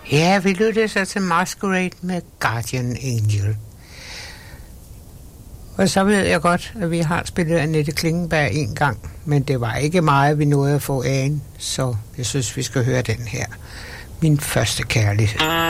Ja, vi lyttede så til Masquerade med Guardian Angel. Og så ved jeg godt, at vi har spillet Annette Klingenberg en gang, men det var ikke meget, vi nåede at få af, så jeg synes, vi skal høre den her. Min første kærlighed.